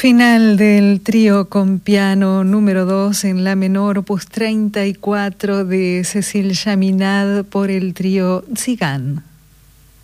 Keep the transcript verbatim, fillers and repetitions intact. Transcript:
Final del trío con piano número dos en la menor, opus treinta y cuatro de Cécile Chaminade por el trío Tzigan.